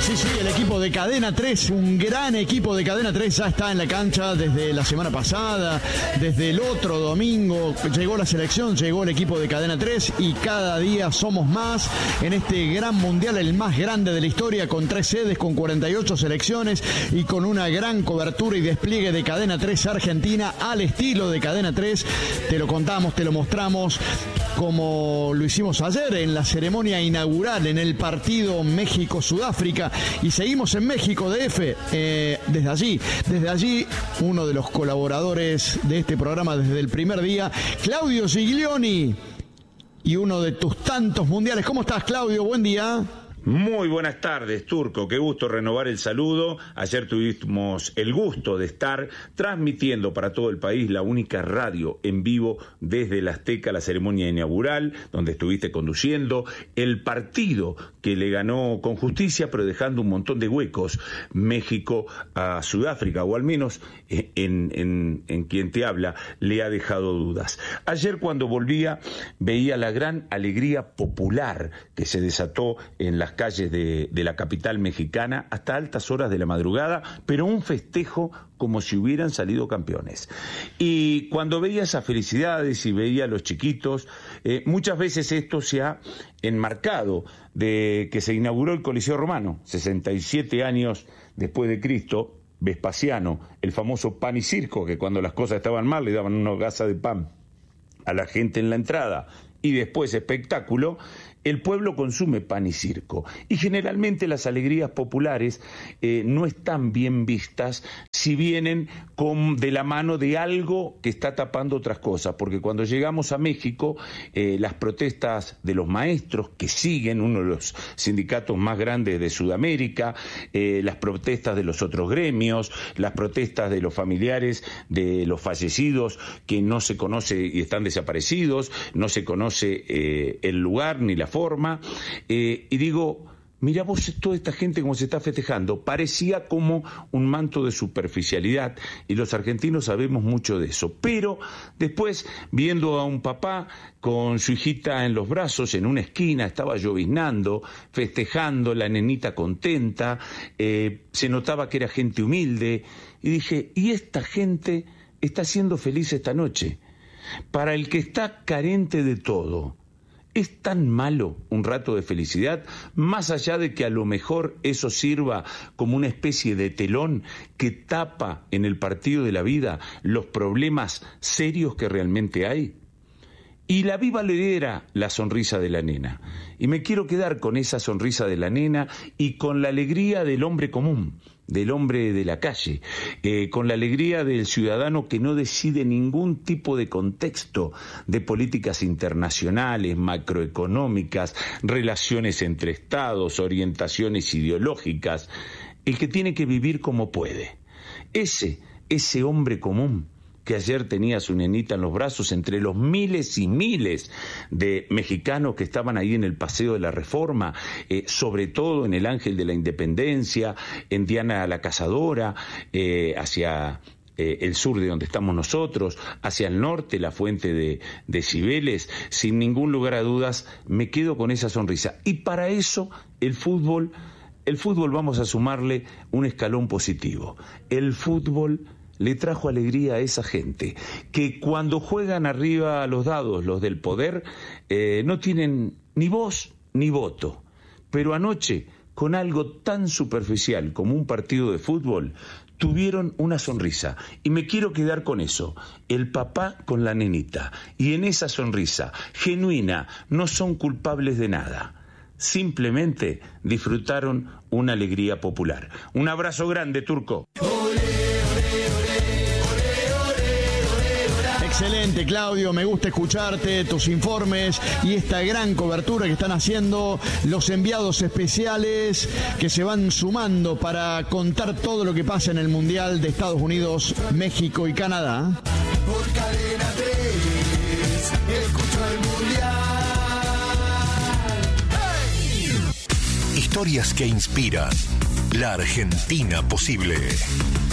Sí, el equipo de Cadena 3, un gran equipo de Cadena 3 ya está en la cancha desde la semana pasada, desde el otro domingo llegó la selección, llegó el equipo de Cadena 3 y cada día somos más en este gran mundial, el más grande de la historia, con 3 sedes, con 48 selecciones y con una gran cobertura y despliegue de Cadena 3 Argentina al estilo de Cadena 3. Te lo contamos, te lo mostramos, como lo hicimos ayer en la ceremonia inaugural en el partido México-Sudáfrica, y seguimos en México DF, desde allí uno de los colaboradores de este programa desde el primer día, Claudio Giglioni, y uno de tus tantos mundiales. ¿Cómo estás, Claudio? Buen día. Muy buenas tardes, Turco, qué gusto renovar el saludo. Ayer tuvimos el gusto de estar transmitiendo para todo el país la única radio en vivo desde el Azteca, la ceremonia inaugural, donde estuviste conduciendo el partido que le ganó con justicia, pero dejando un montón de huecos México a Sudáfrica, o al menos en quien te habla le ha dejado dudas. Ayer cuando volvía veía la gran alegría popular que se desató en las calles de la capital mexicana hasta altas horas de la madrugada, pero un festejo como si hubieran salido campeones. Y cuando veía esas felicidades y veía a los chiquitos, muchas veces esto se ha enmarcado de que se inauguró el Coliseo Romano, 67 años después de Cristo, Vespasiano, el famoso pan y circo, que cuando las cosas estaban mal le daban una hogaza de pan a la gente en la entrada, y después espectáculo. El pueblo consume pan y circo, y generalmente las alegrías populares no están bien vistas si vienen de la mano de algo que está tapando otras cosas, porque cuando llegamos a México, las protestas de los maestros, que siguen, uno de los sindicatos más grandes de Sudamérica, las protestas de los otros gremios, las protestas de los familiares de los fallecidos que no se conoce y están desaparecidos, no se conoce el lugar ni la forma, y digo, mira vos toda esta gente como se está festejando, parecía como un manto de superficialidad, y los argentinos sabemos mucho de eso, pero después viendo a un papá con su hijita en los brazos en una esquina, estaba lloviznando, festejando, la nenita contenta, se notaba que era gente humilde, y dije, y esta gente está siendo feliz esta noche. Para el que está carente de todo, ¿es tan malo un rato de felicidad? Más allá de que a lo mejor eso sirva como una especie de telón que tapa en el partido de la vida los problemas serios que realmente hay. Y la viva le era la sonrisa de la nena. Y me quiero quedar con esa sonrisa de la nena y con la alegría del hombre común, del hombre de la calle, con la alegría del ciudadano que no decide ningún tipo de contexto de políticas internacionales, macroeconómicas, relaciones entre estados, orientaciones ideológicas, el que tiene que vivir como puede. Ese hombre común que ayer tenía a su nenita en los brazos entre los miles y miles de mexicanos que estaban ahí en el Paseo de la Reforma, sobre todo en el Ángel de la Independencia, en Diana la Cazadora, hacia el sur de donde estamos nosotros, hacia el norte, la fuente de Cibeles, sin ningún lugar a dudas, me quedo con esa sonrisa. Y para eso el fútbol vamos a sumarle un escalón positivo. El fútbol le trajo alegría a esa gente que cuando juegan arriba a los dados, los del poder, no tienen ni voz ni voto. Pero anoche, con algo tan superficial como un partido de fútbol, tuvieron una sonrisa. Y me quiero quedar con eso, el papá con la nenita. Y en esa sonrisa genuina no son culpables de nada. Simplemente disfrutaron una alegría popular. Un abrazo grande, Turco. Excelente, Claudio, me gusta escucharte, tus informes y esta gran cobertura que están haciendo los enviados especiales que se van sumando para contar todo lo que pasa en el Mundial de Estados Unidos, México y Canadá. Por Cadena 3, escucho el Mundial. ¡Hey! Historias que inspiran. La Argentina posible.